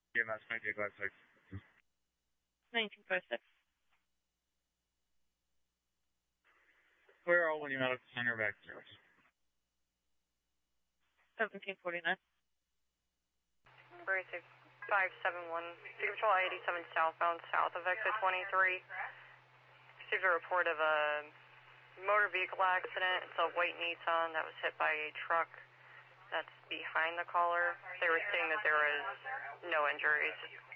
EMS 1956. 1956. Clear all when you out of the center back to us. 1749. Brace 571. City Patrol I-87 southbound, south of exit 23. Received a report of a motor vehicle accident. It's a white Nissan that was hit by a truck that's behind the caller. They were saying that there was no injuries.